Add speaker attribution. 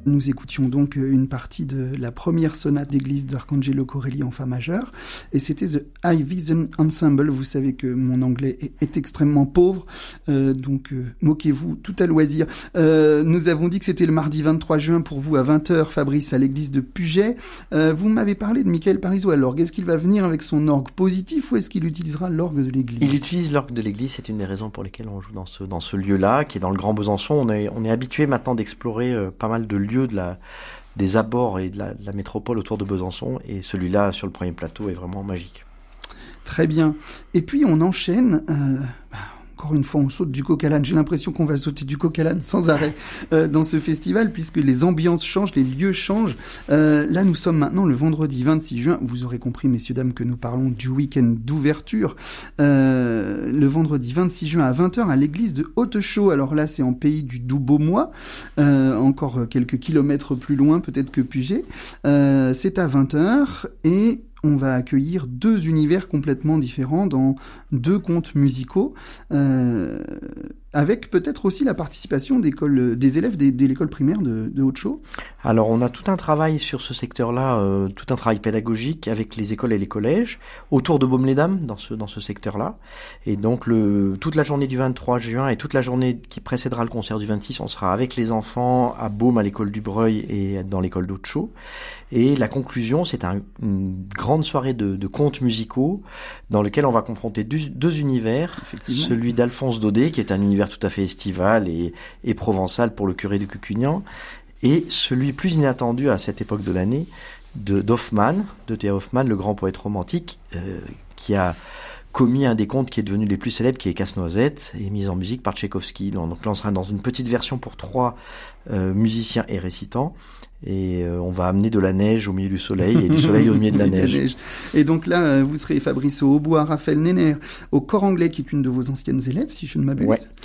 Speaker 1: Nous écoutions donc une partie de la première sonate d'église d'Arcangelo Corelli en fa majeur, et c'était The High Vision Ensemble. Vous savez que mon anglais est extrêmement pauvre, donc moquez-vous tout à loisir. Nous avons dit que c'était le mardi 23 juin pour vous à 20h, Fabrice, à l'église de Puget. Vous m'avez parlé de Michael Parizeau à l'orgue. Est-ce qu'il va venir avec son orgue positif ou est-ce qu'il utilisera l'orgue de l'église ?
Speaker 2: Il utilise l'orgue de l'église, c'est une des raisons pour lesquelles on joue dans ce lieu-là, qui est dans le Grand Besançon. On est habitué maintenant d'explorer pas mal de lieux des abords et de la métropole autour de Besançon, et celui-là sur le premier plateau est vraiment magique.
Speaker 1: Très bien. Et puis on enchaîne, encore une fois on saute du coq à l'âne. J'ai l'impression qu'on va sauter du coq à l'âne sans arrêt dans ce festival, puisque les ambiances changent, les lieux changent. Là nous sommes maintenant le vendredi 26 juin, vous aurez compris messieurs dames que nous parlons du week-end d'ouverture, le vendredi 26 juin à 20h à l'église de Hautechaux. Alors là c'est en pays du Doux-Beaumois, encore quelques kilomètres plus loin peut-être que Puget. C'est à 20h et on va accueillir deux univers complètement différents dans deux contes musicaux, avec peut-être aussi la participation des élèves de l'école primaire de Hautechaux.
Speaker 2: Alors on a tout un travail sur ce secteur-là, tout un travail pédagogique avec les écoles et les collèges, autour de Baume-les-Dames dans ce secteur-là. Et donc toute la journée du 23 juin et toute la journée qui précédera le concert du 26, on sera avec les enfants à Baume, à l'école du Breuil et dans l'école d'Hautechaux. Et la conclusion, c'est une grande soirée de contes musicaux dans lequel on va confronter deux univers, celui d'Alphonse Daudet, qui est un univers tout à fait estival et provençal pour le curé de Cucugnan, et celui plus inattendu à cette époque de l'année de Théa Hoffmann, le grand poète romantique, qui a commis un des contes qui est devenu les plus célèbres, qui est Casse-Noisette, et mis en musique par Tchaïkovski. Donc là, on sera dans une petite version pour 3 musiciens et récitants. Et on va amener de la neige au milieu du soleil et du soleil au milieu de la neige.
Speaker 1: Et donc là, vous serez Fabrice au hautbois, Raphaël Néner, au cor anglais, qui est une de vos anciennes élèves, si je ne m'abuse.
Speaker 2: Ouais,